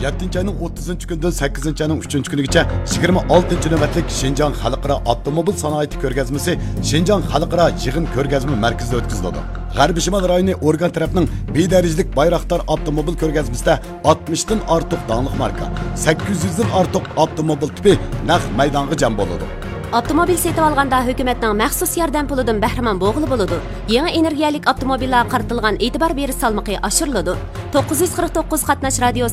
7 ayning 30 kunidan 8 ayning 3 kunigacha 26 navbatlik Şinjan Xalqaro avtomobil sanoati ko'rgazmasi Şinjan Xalqaro yig'in ko'rgazma markazida o'tkaziladi. G'arbiy Shimol rayoni organ tarafining bedarajlik Bayraktar avtomobil ko'rgazmasida 60 dan ortiq danglik marka, 800 dan ortiq avtomobil tipi naq maydonga jam bo'ladi. Avtomobil setib olganda hukumatning maxsus yordam pulidan bahramand bo'g'ili bo'ladi. Yangi energiyalik avtomobillar qaratilgan e'tibor berish salmoqi oshiriladi. 949 qatnash radiosi